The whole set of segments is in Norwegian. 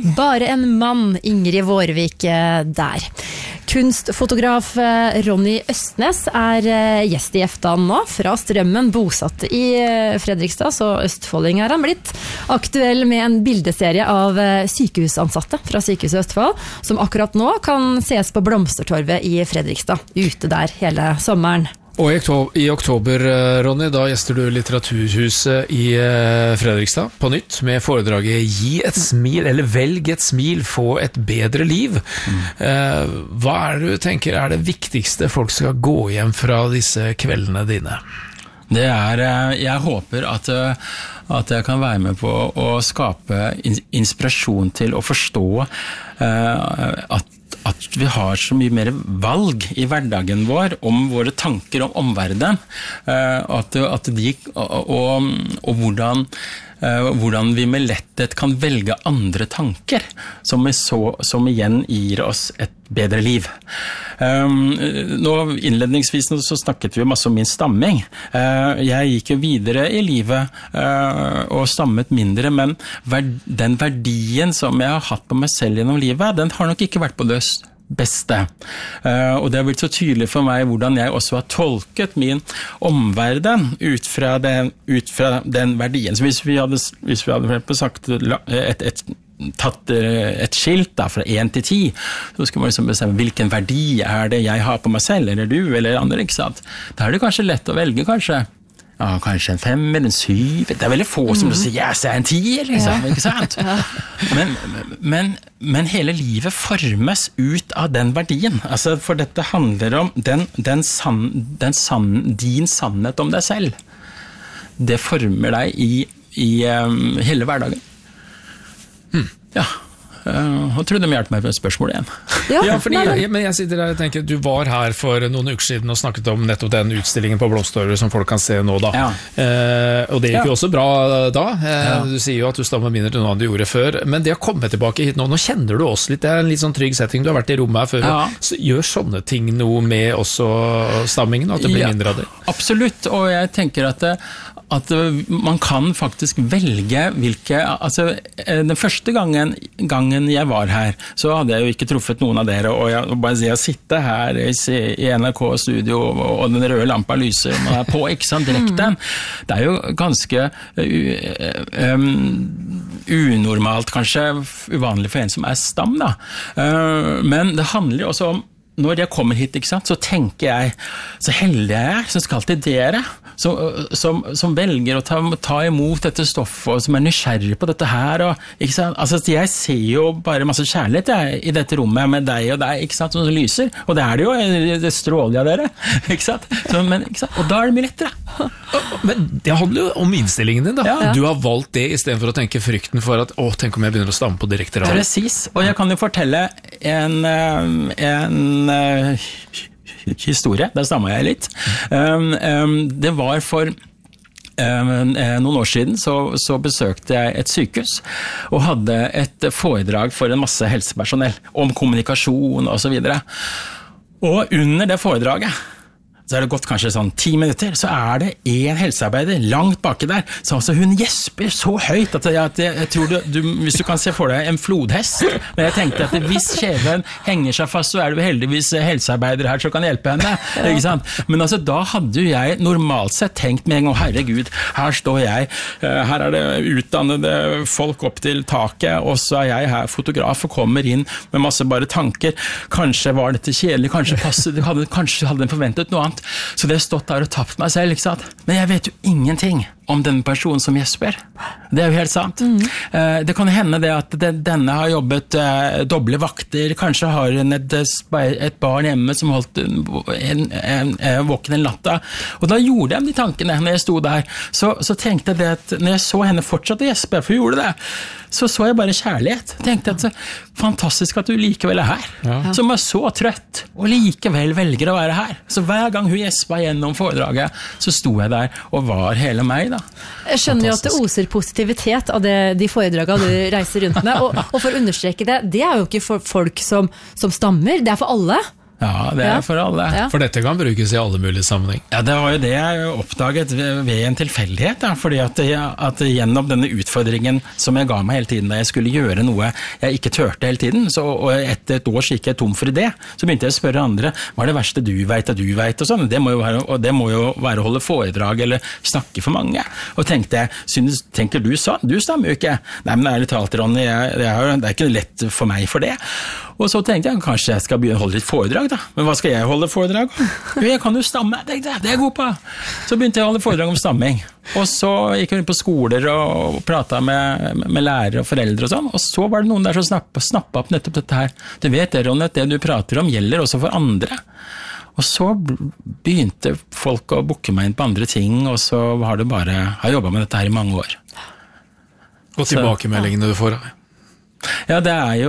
Bare en mann, Ingrid Vårvik der. Kunstfotograf Ronny Østnes gjest i Eftan nå, fra Strømmen, bosatt i Fredrikstad, så østfolding han blitt. Aktuell med en bildeserie av sykehusansatte fra Sykehuset Østfold, som akkurat nå kan ses på Blomstertorvet i Fredrikstad, ute der hele sommeren. Og i oktober, Ronny, da gjester du Litteraturhuset i Fredrikstad på nytt med foredraget «Gi et smil», eller «Velg et smil, få et bedre liv». Hva det du tenker det viktigste folk skal gå hjem fra disse kveldene dine? Det jeg håper at jeg kan være med på å skape inspirasjon til å forstå at vi har så mye mer valg i hverdagen vår om våre tanker om omverdenen, og hvordan vi med letthet kan velge andre tanker som igjen gir oss et bedre liv. Nå innledningsvis så snakket vi masse om min stamming. Jeg gikk jo videre i livet og stammet mindre, men den verdien som jeg har hatt på meg selv gjennom livet, den har nok ikke vært på det beste. Og det har blitt så tydelig for meg hvordan jeg også har tolket min omverden ut fra den verdien. Så hvis vi hadde sagt tatt et skilt da, fra 1 til 10, så skal man liksom bestemme hvilken verdi det jeg har på meg selv, eller du, eller andre, ikke sant? Da det kanskje lett å velge, kanskje. Ja, kanskje en 5 eller en 7. Det veldig få som sier, yes, jeg en 10, liksom, ikke sant? Men hele livet formes ut av den verdien. Altså, for dette handler om din sannhet om deg selv. Det former deg i hele hverdagen. Ja, jeg tror de hjelper meg med spørsmålet igjen. Ja, fordi men jeg sitter der og tenker, du var her for noen uker siden og snakket om nettopp den utstillingen på Blomstertorvet som folk kan se nå da. Ja. Og det gikk jo også bra da. Du sier jo at du stammer mindre til noe du gjorde før, men det å komme tilbake hit nå kjenner du oss litt, det en litt sånn trygg setting, du har vært i rommet her før. Så gjør sånne ting noe med også stammingen, at det blir mindre av det? Absolutt, og jeg tenker at man kan faktisk velge altså den første gangen jeg var her, så hadde jeg jo ikke truffet noen av dere, og jeg sitter her i NRK-studio, og den røde lampa lyser, og man på, ikke sant, direkte. Det jo ganske unormalt, kanskje uvanlig for en som stam, da. Men det handler jo også om når jeg kommer hit, ikke sant, så tenker jeg, så heldig jeg som skal til dere, som velger å ta imot dette stoffet, og som nysgjerrig på dette her, og, ikke sant? Altså, jeg ser jo bare masse kjærlighet i dette rommet med deg og deg, ikke sant, som lyser, og det det jo, det stråler av dere, ikke sant? Ikke sant? Og da det mye lettere. Men det handler jo om innstillingen din da. Ja. Du har valgt det i stedet for å tenke frykten for at, tenk om jeg begynner å stamme på direkte radio. Precis, og jeg kan jo fortelle en historie, der stammer jeg litt. Det var for noen år siden så besøkte jeg et sykehus og hadde et foredrag for en masse helsepersonell om kommunikasjon og så videre. Og under det foredraget så det gått kanskje sånn 10 minutter, så det en helsearbeider langt baki der, så altså hun gjesper så høyt at jeg tror hvis du kan se for deg en flodhest, men jeg tenkte at hvis kjeven henger seg fast, så det jo heldigvis helsearbeider her som kan hjelpe henne, ikke sant? Men altså, da hadde jeg normalt sett tenkt med en gang, herregud, her står jeg, her det utdannede folk opp til taket, og så jeg her fotograf og kommer inn med masse bare tanker, kanskje var dette kjedelig, kanskje hadde den forventet noe annet. Så det stått der og tapt meg selv, ikke sant? Men jeg vet jo ingenting om den personen som gjesper. Det jo helt sant. Det kan hende det at denne har jobbet doble vakter, kanskje har hun et barn hjemme som holdt våken en natta. Og da gjorde jeg de tankene når jeg stod der. Så tenkte jeg det at når jeg så henne fortsatt å gjespe, for hun gjorde det, så jeg bare kjærlighet. Tenkte at fantastisk at du likevel her, som så trøtt, og likevel velger å være her. Så hver gang hun gjespa gjennom foredraget, så sto jeg der og var hele meg da. Jeg skjønner jo at det oser positivitet av de foredragene du reiser rundt med, og for å understreke det jo ikke for folk som stammer, det for alle. Ja, det for alle. Ja. For dette kan brukes i alle mulige sammenheng. Ja, det var jo det jeg oppdaget ved en tilfeldighet, da, fordi at gjennom denne utfordringen som jeg ga meg hele tiden, da jeg skulle gjøre noe jeg ikke tørte hele tiden, og etter et år gikk jeg tom for idé, så begynte jeg å spørre andre, hva det verste du vet og sånn, det må jo være å holde foredrag eller snakke for mange. Og tenker du sånn? Du stammer jo ikke. Nei, men ærlig talt, Ronny, det er ikke lett for meg for det. Og så tenkte jeg, kanskje jeg skal begynne å holde litt foredrag da. Men hva skal jeg holde foredrag om? Jo, jeg kan jo stamme, tenkte jeg, det er jeg god på. Så begynte jeg å holde foredrag om stamming. Og så gikk jeg på skoler og pratet med lærere og foreldre og sånn, og så var det noen der som snappet opp nettopp dette her. Du vet det, Ronny, at det du prater om gjelder også for andre. Og så begynte folk å booke meg inn på andre ting, og så har jeg jobbet med dette her i mange år. Og tilbakemeldingene du får av? Ja, det er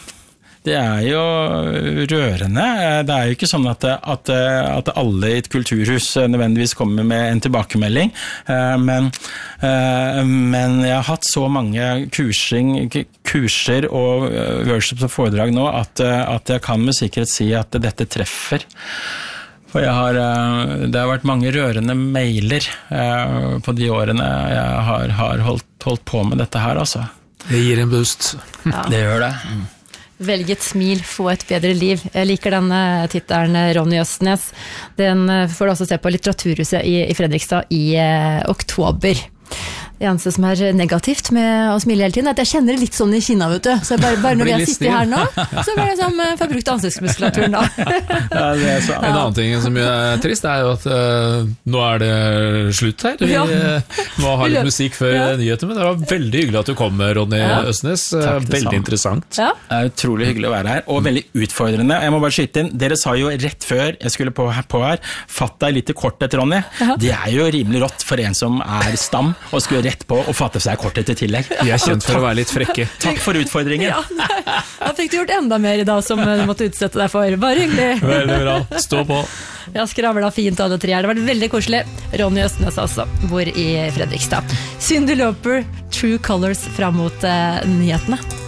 jo rørende. Det er jo ikke sånn at alle i et kulturhus nødvendigvis kommer med en tilbakemelding, men jeg har hatt så mange kurser og workshops og foredrag nå at jeg kan med sikkerhet si at dette treffer. For det har vært mange rørende mailer på de årene jeg har holdt på med dette her, altså. Det gir en boost. Ja. Det gjør det. Velg et smil, få et bedre liv. Jeg liker den tittelen, Ronny Østnes. Den får du også se på Litteraturhuset i Fredrikstad i oktober. Det eneste som er negativt med å smile hele tiden, er at jeg kjenner det litt sånn i kinna, vet du. Så bare når jeg sitter her nå, så blir det sånn, får brukt ansiktsmuskulaturen da. Ja, det er så. En annen ting som er trist, er jo at nå er det slutt her. Vi må ha litt musikk før nyheter, men det var veldig hyggelig at du kom, Ronny Østnes. Veldig interessant. Ja. Det er utrolig hyggelig å være her, og veldig utfordrende. Jeg må bare skyte inn, dere sa jo rett før jeg skulle på her, fatt deg litt i kortet, Ronny. Det er jo rimelig rått for en som er stam, og skulle rett på og fatte seg kortet til tillegg. Vi er kjent for å være litt frekke. Takk for utfordringen. Ja, da fikk du gjort enda mer i dag som du måtte utsette deg for. Bare hyggelig. Veldig bra. Stå på. Ja, skravla fint alle tre her. Det har vært veldig koselig. Ronny Østnes altså, bor i Fredrikstad. Cyndi Lauper, True Colors fram mot nyhetene.